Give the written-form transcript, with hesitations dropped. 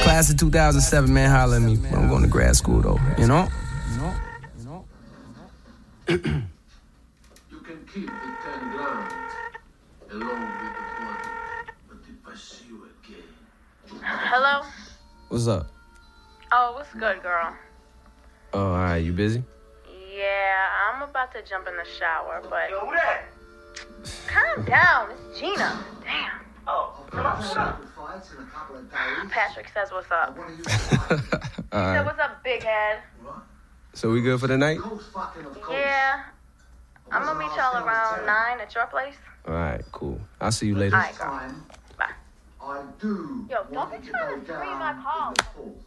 Class of 2007, man, holler at me. I'm going to grad school, though, you know? You can keep the 10 grand along with the body, but if I see you again... Hello? What's up? Oh, what's good, girl? Oh, all right, you busy? Yeah, I'm about to jump in the shower, but... Yo, who that? Calm down, it's Gina. Damn. Oh, Patrick says what's up. He said, what's up, big head? So we good for the night? Yeah. I'm gonna meet y'all around 9 at your place. All right, cool. I'll see you later. All right, girl. Bye. I do. Yo, don't be trying to scream my call.